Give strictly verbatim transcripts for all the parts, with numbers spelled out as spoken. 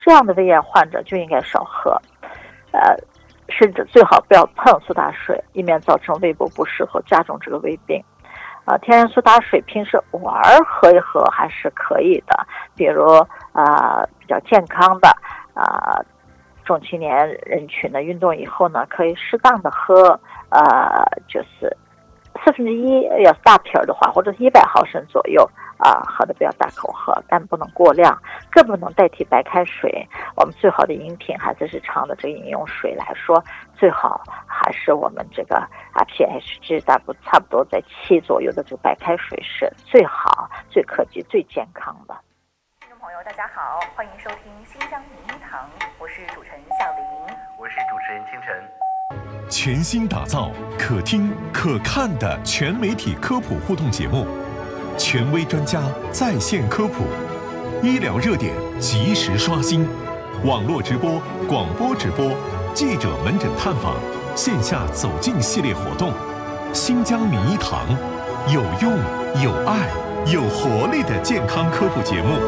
这样的胃炎患者就应该少喝，呃，甚至最好不要碰苏打水，以免造成胃部不适和加重这个胃病。呃，天然苏打水平时偶尔喝一喝还是可以的，比如啊、呃、比较健康的啊、呃、中青年人群的运动以后呢，可以适当的喝，呃就是四分之一，要是大瓶的话，或者是一百毫升左右啊、呃，喝的不要大口喝，但不能过量，更不能代替白开水。我们最好的饮品还是日常的这个饮用水来说，最好还是我们这个啊 pH 值大不差不多在七左右的这个白开水是最好、最科技、最健康的。 听众朋友，大家好，欢迎收听新疆名医堂，我是主持人夏玲， 我是主持人清晨。 全新打造可听可看的全媒体科普互动节目，权威专家在线科普，医疗热点及时刷新，网络直播、广播直播，记者门诊探访，线下走进系列活动。新疆名医堂，有用、有爱、有活力的健康科普节目。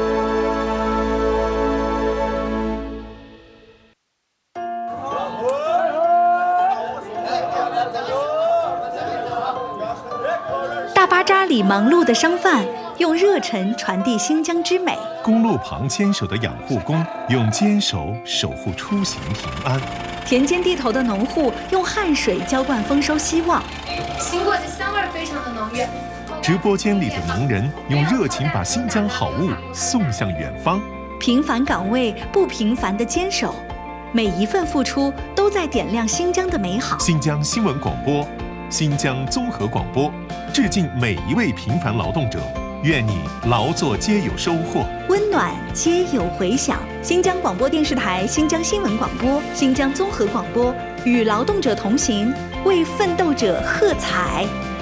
大巴扎里忙碌的商贩用热忱传递新疆之美， 公路旁坚守的养护工用坚守守护出行平安， 田间地头的农户用汗水浇灌丰收希望， 行过的香味非常的浓郁。 直播间里的农人用热情把新疆好物送向远方， 平凡岗位不平凡的坚守，每一份付出都在点亮新疆的美好。 新疆新闻广播，新疆综合广播，致敬每一位平凡劳动者，愿你劳作皆有收获， 温暖皆有回响。新疆广播电视台、新疆新闻广播、新疆综合广播与劳动者同行，为奋斗者喝彩。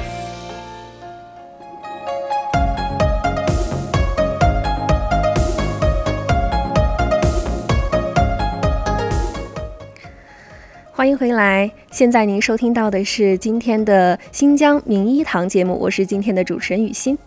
欢迎回来，现在您收听到的是今天的新疆名医堂节目，我是今天的主持人雨欣。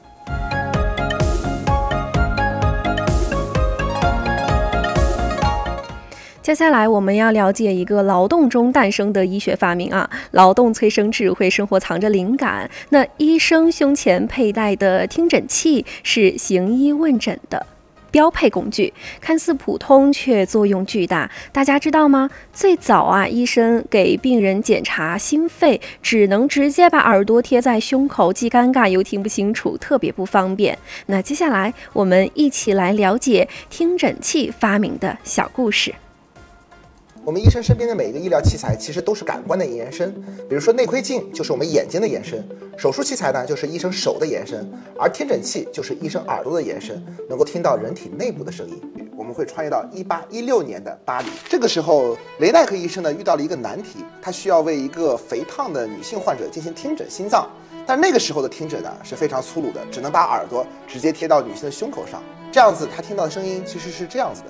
接下来我们要了解一个劳动中诞生的医学发明啊，劳动催生智慧，生活藏着灵感。那医生胸前佩戴的听诊器是行医问诊的标配工具，看似普通却作用巨大。大家知道吗？最早啊，医生给病人检查心肺，只能直接把耳朵贴在胸口，既尴尬又听不清楚，特别不方便。那接下来我们一起来了解听诊器发明的小故事。 我们医生身边的每一个医疗器材其实都是感官的延伸，比如说内窥镜就是我们眼睛的延伸，手术器材呢就是医生手的延伸，而听诊器就是医生耳朵的延伸，能够听到人体内部的声音。我们会穿越到一八一六年的巴黎，这个时候雷奈克医生呢遇到了一个难题，他需要为一个肥胖的女性患者进行听诊心脏，但那个时候的听诊呢是非常粗鲁的，只能把耳朵直接贴到女性的胸口上，这样子他听到的声音其实是这样子的，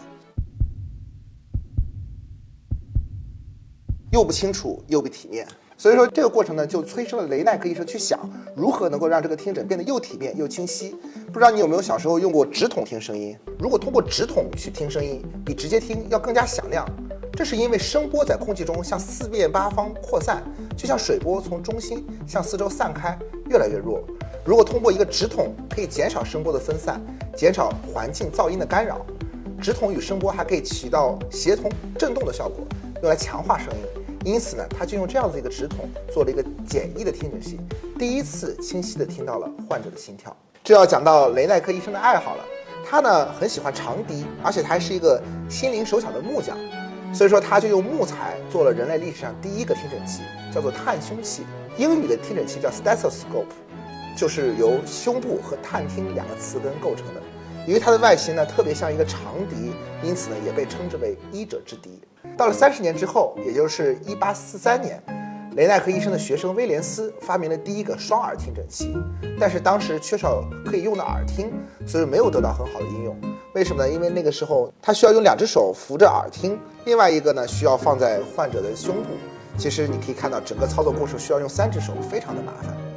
又不清楚又不体面。所以说这个过程呢，就催生了雷奈克医生去想如何能够让这个听诊变得又体面又清晰。不知道你有没有小时候用过直筒听声音？如果通过直筒去听声音，比直接听要更加响亮。这是因为声波在空气中向四面八方扩散，就像水波从中心向四周散开，越来越弱。如果通过一个直筒，可以减少声波的分散，减少环境噪音的干扰。直筒与声波还可以起到协同振动的效果，用来强化声音。因此呢，他就用这样子一个直筒做了一个简易的听诊器，第一次清晰地听到了患者的心跳。这要讲到雷奈克医生的爱好了，他呢很喜欢长笛，而且他还是一个心灵手巧的木匠，所以说他就用木材做了人类历史上第一个听诊器，叫做探胸器。英语的听诊器叫 stethoscope， 就是由胸部和探听两个词根构成的。由于它的外形呢特别像一个长笛，因此呢也被称之为医者之笛。到了三十年之后，也就是一八四三年，雷奈克医生的学生威廉斯发明了第一个双耳听诊器，但是当时缺少可以用的耳听，所以没有得到很好的应用。为什么呢？因为那个时候他需要用两只手扶着耳听，另外一个呢需要放在患者的胸部。其实你可以看到整个操作过程需要用三只手，非常的麻烦。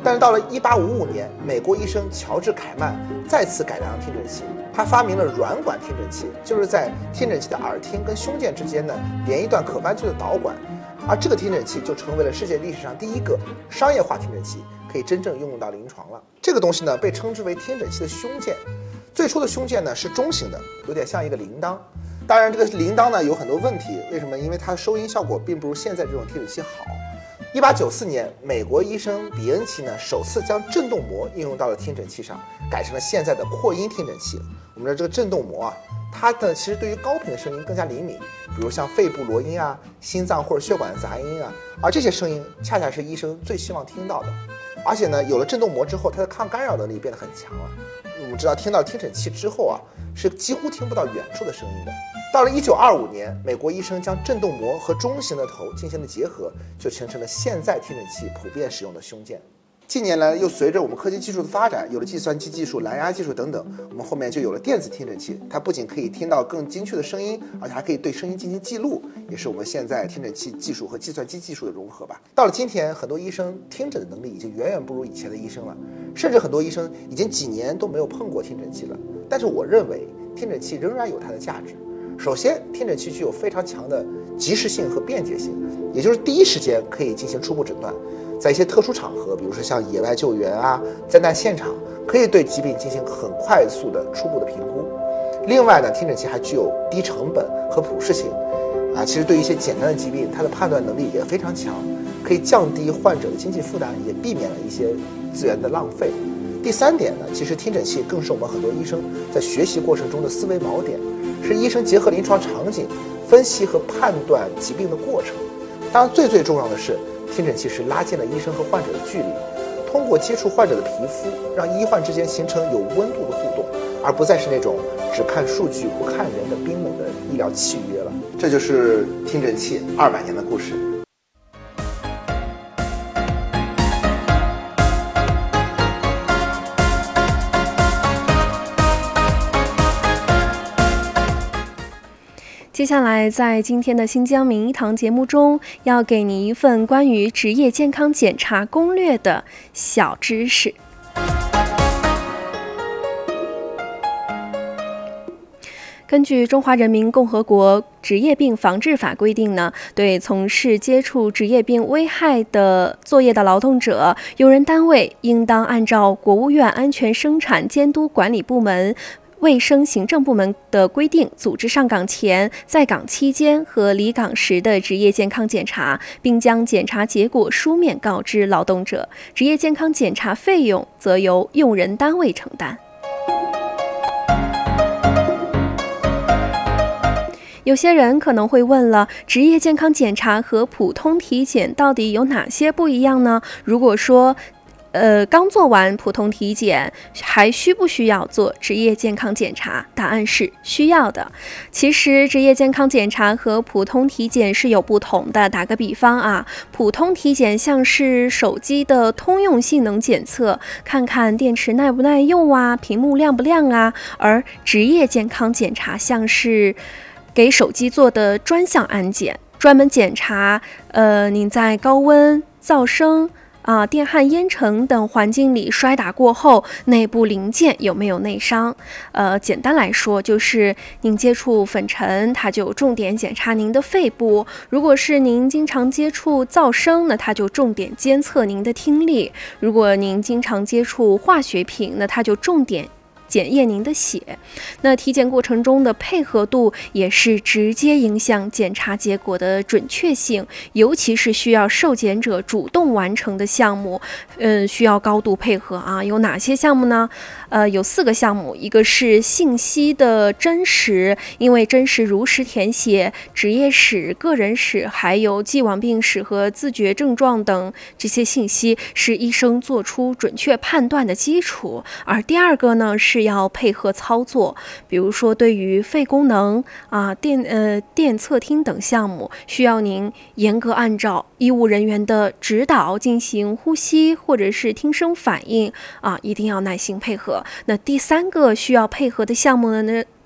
但是到了一八五五年，美国医生乔治凯曼再次改良听诊器，他发明了软管听诊器，就是在听诊器的耳听跟胸腱之间呢连一段可弯曲的导管，而这个听诊器就成为了世界历史上第一个商业化听诊器，可以真正应用到临床了。这个东西呢被称之为听诊器的胸腱，最初的胸腱呢是中型的，有点像一个铃铛。当然这个铃铛呢有很多问题，为什么？因为它的收音效果并不如现在这种听诊器好。一八九四年，美国医生比恩奇呢首次将振动膜应用到了听诊器上，改成了现在的扩音听诊器。我们的这个振动膜啊，它呢其实对于高频的声音更加灵敏，比如像肺部锣音啊、心脏或者血管杂音啊，而这些声音恰恰是医生最希望听到的。而且呢，有了振动膜之后，它的抗干扰能力变得很强了。我们知道，听到听诊器之后啊，是几乎听不到远处的声音的。到了一九二五年，美国医生将振动膜和中型的头进行了结合，就形成了现在听诊器普遍使用的胸腱。近年来，又随着我们科技技术的发展，有了计算机技术、蓝牙技术等等，我们后面就有了电子听诊器。它不仅可以听到更精确的声音，而且还可以对声音进行记录，也是我们现在听诊器技术和计算机技术的融合吧。到了今天，很多医生听诊的能力已经远远不如以前的医生了，甚至很多医生已经几年都没有碰过听诊器了。但是我认为，听诊器仍然有它的价值。首先，听诊器具有非常强的及时性和便捷性，也就是第一时间可以进行初步诊断。在一些特殊场合，比如说像野外救援啊、灾难现场，可以对疾病进行很快速的初步的评估。另外呢，听诊器还具有低成本和普适性，啊，其实对于一些简单的疾病，它的判断能力也非常强，可以降低患者的经济负担，也避免了一些资源的浪费。第三点呢，其实听诊器更是我们很多医生在学习过程中的思维锚点，是医生结合临床场景分析和判断疾病的过程。当然，最最重要的是，听诊器是拉近了医生和患者的距离，通过接触患者的皮肤，让医患之间形成有温度的互动，而不再是那种只看数据不看人的冰冷的医疗契约了。这就是听诊器二百年的故事。 接下来，在今天的新疆名医堂节目中，要给你一份关于职业健康检查攻略的小知识。根据《中华人民共和国职业病防治法》规定呢，对从事接触职业病危害的作业的劳动者，用人单位应当按照国务院安全生产监督管理部门、卫生行政部门的规定，组织上岗前、在岗期间和离岗时的职业健康检查，并将检查结果书面告知劳动者。职业健康检查费用则由用人单位承担。有些人可能会问了，职业健康检查和普通体检到底有哪些不一样呢？如果说呃，刚做完普通体检，还需不需要做职业健康检查？答案是需要的。其实，职业健康检查和普通体检是有不同的。打个比方啊，普通体检像是手机的通用性能检测，看看电池耐不耐用啊，屏幕亮不亮啊；而职业健康检查像是给手机做的专项安检，专门检查呃您在高温、噪声啊、电焊、烟尘等环境里摔打过后，内部零件有没有内伤？呃，简单来说，就是您接触粉尘，它就重点检查您的肺部；如果是您经常接触噪声，那它就重点监测您的听力；如果您经常接触化学品，那它就重点检验您的血。那体检过程中的配合度也是直接影响检查结果的准确性，尤其是需要受检者主动完成的项目，嗯，需要高度配合啊。有哪些项目呢？呃，有四个项目，一个是信息的真实，因为真实如实填写职业史、个人史，还有既往病史和自觉症状等这些信息，是医生做出准确判断的基础。而第二个呢，是要配合操作，比如说对于肺功能啊、电呃电测听等项目，需要您严格按照医务人员的指导进行呼吸或者是听声反应啊，一定要耐心配合。那第三个需要配合的项目呢，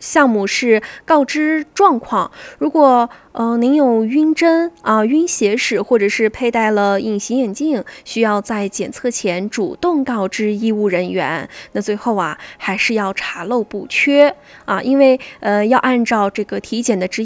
项目是告知状况。如果呃您有晕针啊、晕血史，或者是佩戴了隐形眼镜，需要在检测前主动告知医务人员。那最后啊，还是要查漏补缺啊，因为呃要按照这个体检的指